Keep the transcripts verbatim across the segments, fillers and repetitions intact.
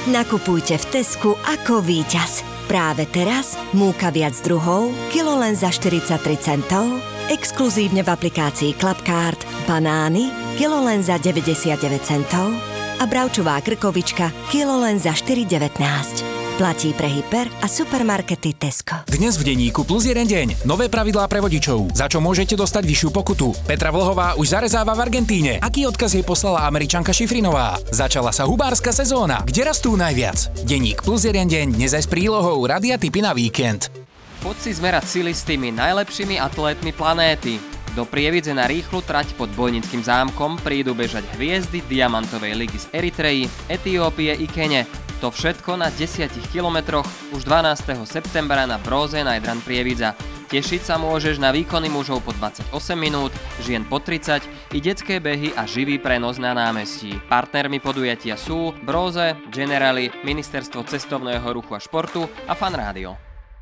Nakupujte v Tesku ako víťaz. Práve teraz múka viac druhov, kilo len za štyridsaťtri centov, exkluzívne v aplikácii Clubcard, banány, kilo len za deväťdesiatdeväť centov a bravčová krkovička, kilo len za štyri devätnásť. Platí pre hyper a supermarkety Tesco. Dnes v denníku Plus jeden deň. Nové pravidlá pre vodičov. Za čo môžete dostať vyššiu pokutu. Petra Vlhová už zarezáva v Argentíne. Aký odkaz jej poslala Američanka Šifrinová? Začala sa hubárska sezóna. Kde rastú najviac? Denník Plus jeden deň. Dnes aj s prílohou Radia tipy na víkend. Poď si zmerať sily s tými najlepšími atlétmi planéty. Do Prievidze na rýchlu trať pod Bojnickým zámkom prídu bežať hviezdy Diamantovej ligy z Eritreji, Etiópie i Kene. To všetko na desiatich kilometroch už dvanásteho septembra na Bróze Najdran Prievidza. Tešiť sa môžeš na výkony mužov po dvadsaťosem minút, žien po tridsať i detské behy a živý prenos na námestí. Partnermi podujatia sú Bróze, Generali, Ministerstvo cestovného ruchu a športu a Fan Rádio.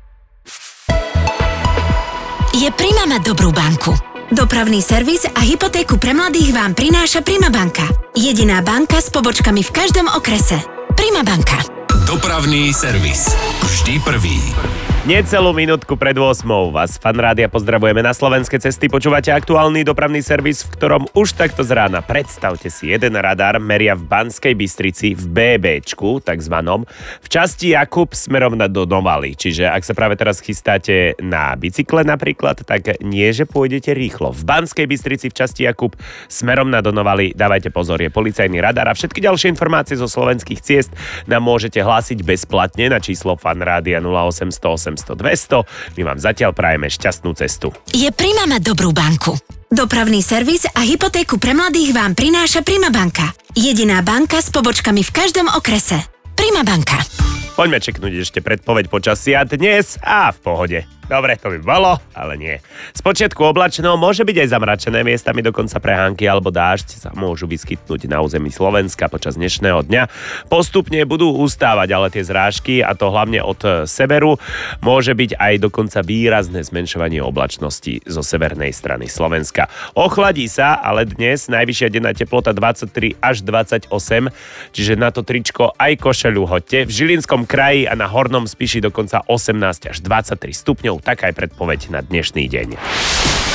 Je Prima mať dobrú banku. Dopravný servis a hypotéku pre mladých vám prináša Prima banka. Jediná banka s pobočkami v každom okrese. Prima banka. Dopravný servis. Vždy prvý. Necelú minútku pred ôsmou vás Fan Rádia pozdravujeme na slovenské cesty. Počúvate aktuálny dopravný servis, v ktorom už takto z rána, predstavte si, jeden radar meria v Banskej Bystrici v BBčku, takzvanom, v časti Jakub smerom na do Novaly. Čiže ak sa práve teraz chystáte na bicykle napríklad, tak nie, že pôjdete rýchlo. V Banskej Bystrici v časti Jakub smerom na do Novaly, dávajte pozor, je policajný radar a všetky ďalšie informácie zo slovenských ciest nám môžete hlásiť bezplatne na číslo Fan Rádia nula osem nula osem sto dvesto. My vám zatiaľ prajeme šťastnú cestu. Je Prima mať dobrú banku. Dopravný servis a hypotéku pre mladých vám prináša Prima banka. Jediná banka s pobočkami v každom okrese. Prima banka. Poďme čeknúť ešte predpoveď počasia dnes a v pohode. Dobre, to by bolo, ale nie. Spočiatku oblačno, môže byť aj zamračené, miestami dokonca prehánky alebo dážď sa môžu vyskytnúť na území Slovenska počas dnešného dňa. Postupne budú ustávať ale tie zrážky, a to hlavne od severu. Môže byť aj dokonca výrazné zmenšovanie oblačnosti zo severnej strany Slovenska. Ochladí sa, ale dnes najvyššia denná teplota dvadsaťtri až dvadsaťosem, čiže na to tričko aj košeľu hoďte. V Žilinskom kraji a na Hornom Spiši dokonca osemnásť až dvadsaťtri stupňov. Taká je predpoveď na dnešný deň.